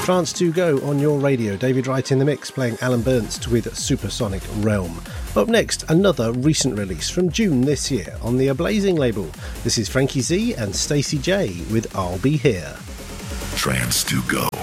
Trance to Go on your radio. David Wright in the mix, playing Alan Bernst with Supersonic Realm. Up next, another recent release from June this year on the Ablazing label. This is Frankie Z and Stacey J with I'll Be Here. Trance to Go.